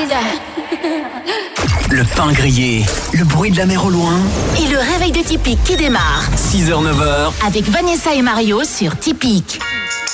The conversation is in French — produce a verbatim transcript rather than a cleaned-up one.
Le pain grillé, le bruit de la mer au loin. Et le réveil de Tipeee qui démarre. six heures neuf heures. Avec Vanessa et Mario sur Tipeee.